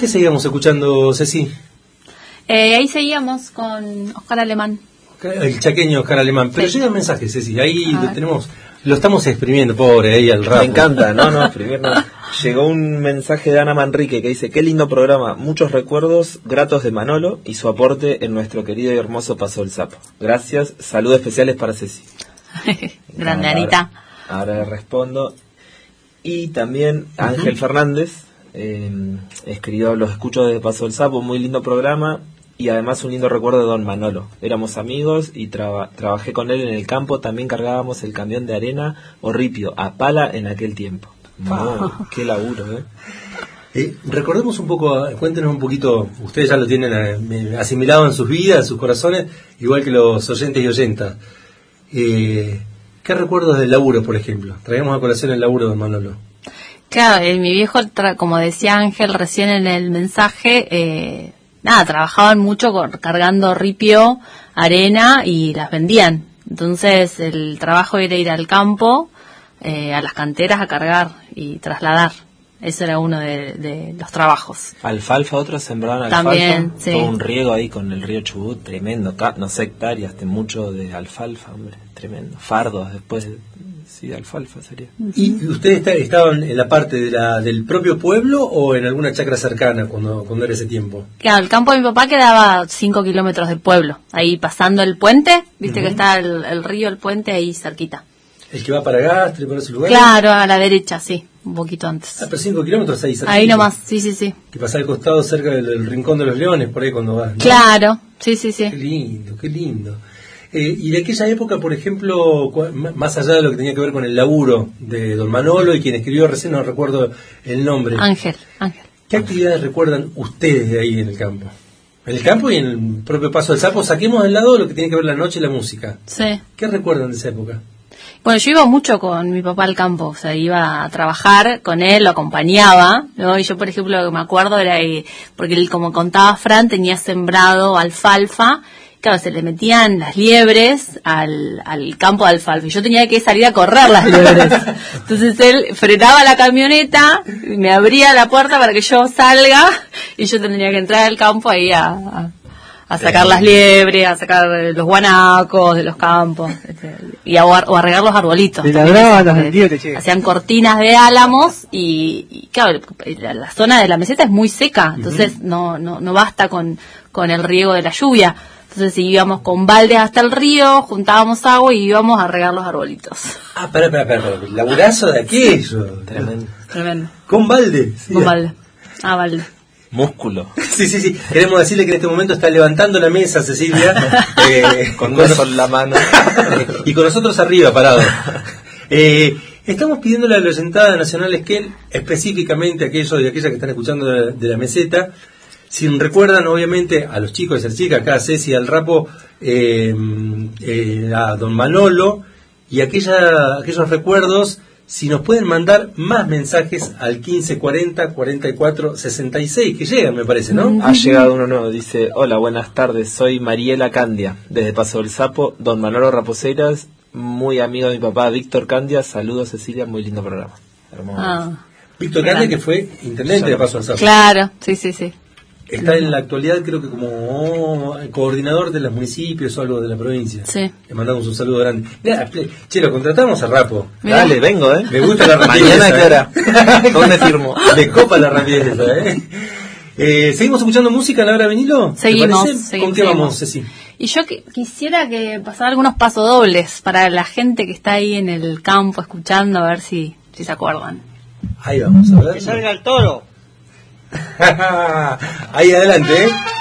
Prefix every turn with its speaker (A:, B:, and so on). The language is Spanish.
A: ¿Qué seguíamos escuchando, Ceci?
B: Ahí seguíamos con Oscar Alemán.
A: El chaqueño Oscar Alemán. Pero
B: Sí.
A: llega el mensaje, Ceci. Ahí lo tenemos. Lo estamos exprimiendo, pobre, ahí al rato.
C: Me encanta, no, exprimir no. Llegó un mensaje de Ana Manrique que dice: qué lindo programa, muchos recuerdos gratos de Manolo y su aporte en nuestro querido y hermoso Paso del Sapo. Gracias, saludos especiales para Ceci.
B: Grande, Anita.
C: Ahora le respondo. Y también Ángel Fernández escribió: los escucho desde Paso del Sapo, muy lindo programa. Y además un lindo recuerdo de don Manolo. Éramos amigos y trabajé con él en el campo. También cargábamos el camión de arena o ripio a pala en aquel tiempo. No, qué laburo,
A: Recordemos un poco, cuéntenos un poquito. Ustedes ya lo tienen asimilado en sus vidas, en sus corazones, igual que los oyentes y oyentas. ¿Qué recuerdos del laburo, por ejemplo? Traemos a colación el laburo de don Manolo.
B: Claro, mi viejo, como decía Ángel recién en el mensaje, trabajaban mucho cargando ripio, arena y las vendían. Entonces el trabajo era ir al campo, a las canteras a cargar y trasladar. Ese era uno de los trabajos.
C: Alfalfa, otros sembraban
B: También,
C: alfalfa.
B: sí.
C: Todo un riego ahí con el río Chubut, tremendo. No sé, hectáreas, mucho de alfalfa, hombre, tremendo. Fardos después, sí, de alfalfa sería.
A: ¿Y ustedes estaban en la parte del propio pueblo o en alguna chacra cercana cuando era ese tiempo?
B: Claro, el campo de mi papá quedaba 5 kilómetros del pueblo. Ahí pasando el puente, viste que está el río, el puente ahí cerquita.
A: ¿El que va para Gastre, por ese lugar?
B: Claro, a la derecha, sí, un poquito antes.
A: Pero 5 kilómetros ahí cerquita.
B: Ahí nomás, sí.
A: Que pasa al costado cerca del Rincón de los Leones, por ahí cuando vas, ¿no?
B: Claro, sí.
A: Qué lindo. Y de aquella época, por ejemplo, más allá de lo que tenía que ver con el laburo de don Manolo y quien escribió recién, no recuerdo el nombre.
B: Ángel.
A: ¿Qué actividades recuerdan ustedes de ahí en el campo? En el campo y en el propio Paso del Sapo, saquemos del lado lo que tiene que ver la noche y la música.
B: Sí.
A: ¿Qué recuerdan de esa época?
B: Bueno, yo iba mucho con mi papá al campo, o sea, iba a trabajar con él, lo acompañaba, ¿no? Y yo, por ejemplo, lo que me acuerdo era porque él, como contaba Fran, tenía sembrado alfalfa. Claro, se le metían las liebres al campo de alfalfa y yo tenía que salir a correr las liebres. Entonces él frenaba la camioneta, me abría la puerta para que yo salga y yo tendría que entrar al campo ahí a sacar las liebres, a sacar los guanacos de los campos, o a regar los arbolitos. Hacían cortinas de álamos y claro, la zona de la meseta es muy seca, entonces no basta con el riego de la lluvia. Entonces íbamos con baldes hasta el río, juntábamos agua y íbamos a regar los arbolitos.
A: Espera, el laburazo de aquello.
B: Tremendo.
A: ¿Con balde? Sí.
B: Con balde. Balde.
C: Músculo.
A: Sí. Queremos decirle que en este momento está levantando la mesa, Cecilia.
C: con eso en la mano.
A: Y con nosotros arriba, parados. Estamos pidiéndole a la oyentada nacional Esquel, específicamente a aquellos y aquellas que están escuchando de la meseta, si recuerdan, obviamente, a los chicos y a las chicas, acá a Ceci, al Rapo, a don Manolo, y aquellos recuerdos, si nos pueden mandar más mensajes al 1540 44 66, que llegan, me parece, ¿no?
C: Ha llegado uno nuevo, dice: hola, buenas tardes, soy Mariela Candia, desde Paso del Sapo, don Manolo Raposeiras, muy amigo de mi papá Víctor Candia, saludos Cecilia, muy lindo programa. Hermoso.
A: Víctor Candia, que fue intendente de Paso del Sapo.
B: Claro, sí.
A: Está en la actualidad, creo que como coordinador de los municipios o algo de la provincia.
B: Sí.
A: Le mandamos un saludo grande. Mirá, lo contratamos a Rapo.
B: Mirá.
C: Dale, vengo,
A: Me gusta la rapidez.
C: Mañana, ¿qué hora? ¿Dónde firmo?
A: Le copa la rapidez esa, ¿Seguimos escuchando música a la hora vinilo?
B: Seguimos.
A: ¿Con qué vamos, Ceci?
B: Y yo quisiera que pasara algunos pasodobles para la gente que está ahí en el campo escuchando, a ver si se acuerdan.
A: Ahí vamos, a ver.
D: ¡Que salga el toro!
A: Ahí adelante,